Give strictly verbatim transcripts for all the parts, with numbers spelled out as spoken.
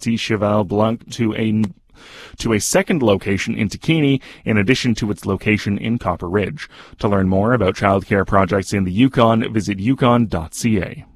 Petit Cheval Blanc to a to a second location in Takini, in addition to its location in Copper Ridge. To learn more about childcare projects in the Yukon, visit yukon dot c a.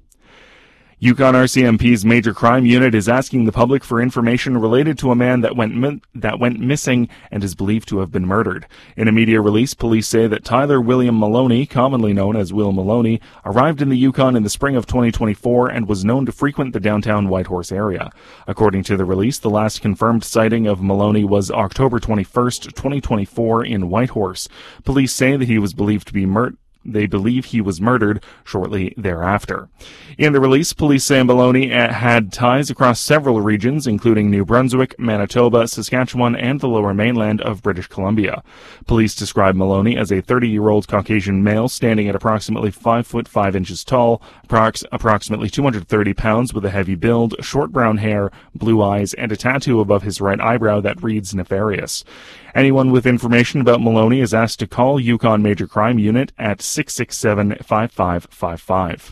Yukon R C M P's Major Crime Unit is asking the public for information related to a man that went mi- that went missing and is believed to have been murdered. In a media release, police say that Tyler William Maloney, commonly known as Will Maloney, arrived in the Yukon in the spring of twenty twenty-four and was known to frequent the downtown Whitehorse area. According to the release, the last confirmed sighting of Maloney was October twenty-first, twenty twenty-four in Whitehorse. Police say that he was believed to be murdered. They believe he was murdered shortly thereafter. In the release, police say Maloney had ties across several regions, including New Brunswick, Manitoba, Saskatchewan, and the Lower Mainland of British Columbia. Police describe Maloney as a thirty-year-old Caucasian male standing at approximately five foot five inches tall, approx- approximately two hundred thirty pounds, with a heavy build, short brown hair, blue eyes, and a tattoo above his right eyebrow that reads nefarious. Anyone with information about Maloney is asked to call Yukon Major Crime Unit at six six seven, five five five five.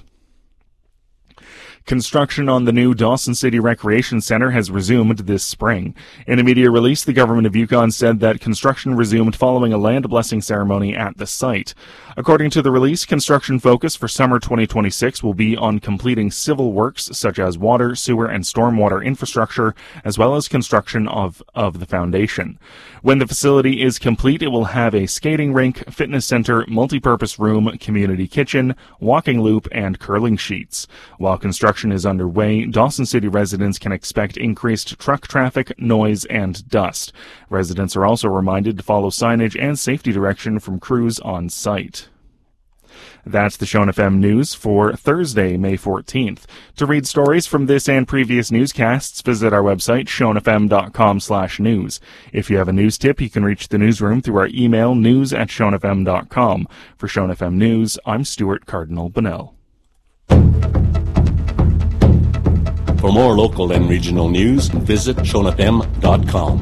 Construction on the new Dawson City Recreation Center has resumed this spring. In a media release, the government of Yukon said that construction resumed following a land blessing ceremony at the site. According to the release, construction focus for summer twenty twenty-six will be on completing civil works such as water, sewer, and stormwater infrastructure, as well as construction of, of the foundation. When the facility is complete, it will have a skating rink, fitness center, multi-purpose room, community kitchen, walking loop, and curling sheets. While construction is underway, Dawson City residents can expect increased truck traffic, noise, and dust. Residents are also reminded to follow signage and safety direction from crews on site. That's the Shone F M News for Thursday, May fourteenth. To read stories from this and previous newscasts, visit our website, shone f m dot com slash news. If you have a news tip, you can reach the newsroom through our email, news at shone f m dot com. For Shone F M News, I'm Stuart Cardinal Bunnell. For more local and regional news, visit shone f m dot com.